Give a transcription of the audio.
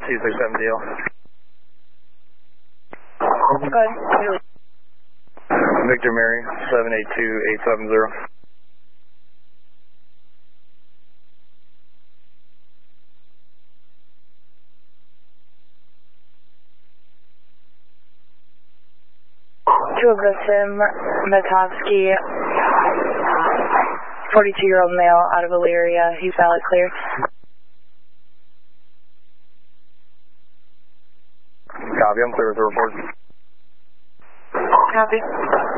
267 deal. Okay. Victor Mary, 782870. To Tim Matovsky, 42-year-old male, out of Elyria. He's valid clear. Copy, I'm clear with the report. Copy.